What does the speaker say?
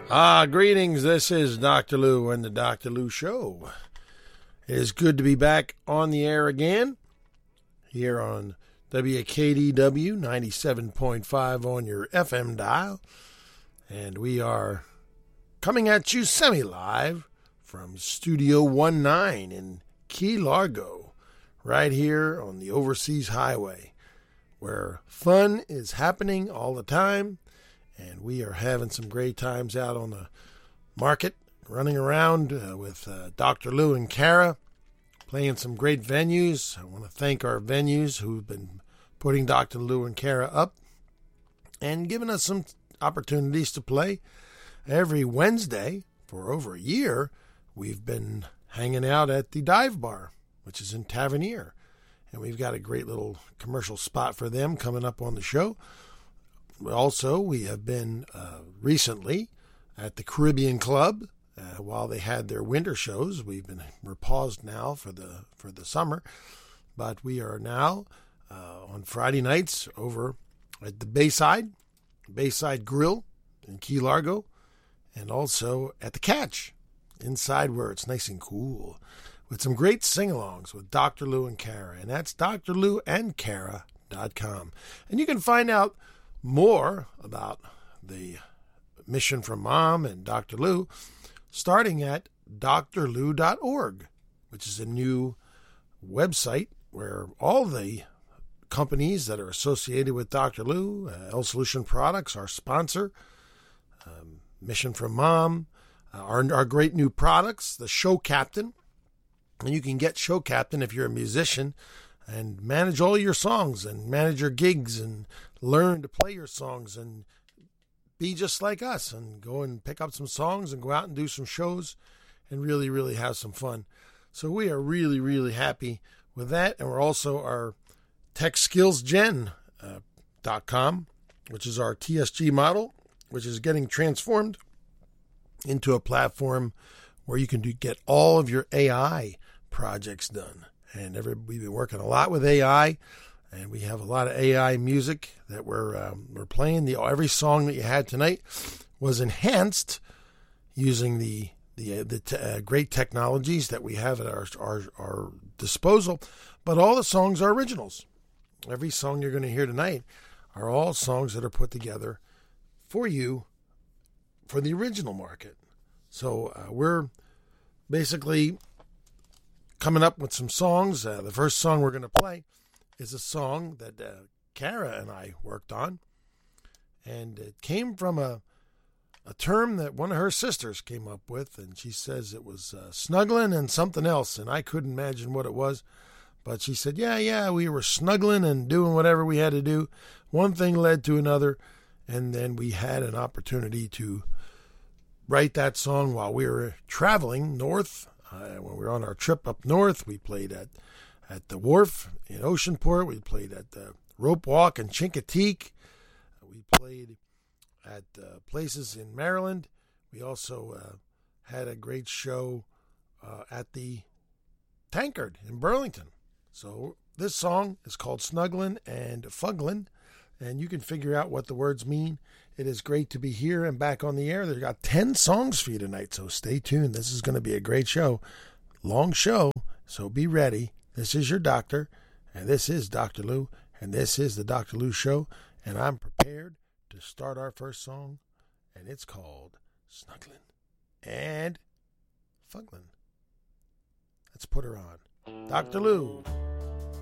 Greetings. This is Dr. Lou and the Dr. Lou Show. It is good to be back on the air again here on WKDW 97.5 on your FM dial. And we are coming at you semi-live from Studio 19 in Key Largo, right here on the Overseas Highway, where fun is happening all the time. And we are having some great times out on the market, running around with Dr. Lou and Kara, playing some great venues. I want to thank our venues who've been putting Dr. Lou and Kara up and giving us some opportunities to play. Every Wednesday for over a year, we've been hanging out at the Dive Bar, which is in Tavernier. And we've got a great little commercial spot for them coming up on the show. Also, we have been recently at the Caribbean Club while they had their winter shows. We're paused now for the summer, but we are now on Friday nights over at the Bayside Grill in Key Largo, and also at the Catch inside where it's nice and cool with some great sing-alongs with Dr. Lou and Kara, and that's drlouandkara.com. And you can find out more about the Mission from Mom and Dr. Lou starting at drlou.org, which is a new website where all the companies that are associated with Dr. Lou, L Solution Products, our sponsor, Mission from Mom, our great new products, the Show Captain. And you can get Show Captain if you're a musician and manage all your songs and manage your gigs and learn to play your songs and be just like us and go and pick up some songs and go out and do some shows and really, really have some fun. So we are really, really happy with that. And we're also our TechSkillsGen.com, which is our TSG model, which is getting transformed into a platform where you can get all of your AI projects done. And we've been working a lot with AI, and we have a lot of AI music that we're playing. Every song that you had tonight was enhanced using the great technologies that we have at our disposal. But all the songs are originals. Every song you're going to hear tonight are all songs that are put together for you for the original market. So we're basically coming up with some songs. The first song we're going to play is a song that Kara and I worked on. And it came from a term that one of her sisters came up with. And she says it was snuggling and something else. And I couldn't imagine what it was. But she said, yeah, we were snuggling and doing whatever we had to do. One thing led to another. And then we had an opportunity to write that song while we were traveling north. When we were on our trip up north, we played at the Wharf in Oceanport. We played at the Rope Walk in Chincoteague. We played at places in Maryland. We also had a great show at the Tankard in Burlington. So this song is called Snugglin' and Fugglin', and you can figure out what the words mean. It is great to be here and back on the air. They've got 10 songs for you tonight, so stay tuned. This is going to be a great show. Long show, so be ready. This is your doctor, and this is Dr. Lou, and this is the Dr. Lou Show, and I'm prepared to start our first song, and it's called Snugglin' and Fugglin'. Let's put her on. Dr. Lou.